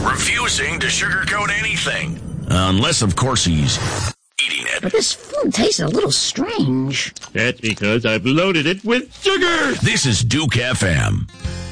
refusing to sugarcoat anything. Unless, of course, he's eating it. But this food tastes a little strange. That's because I've loaded it with sugar. This is Duke FM.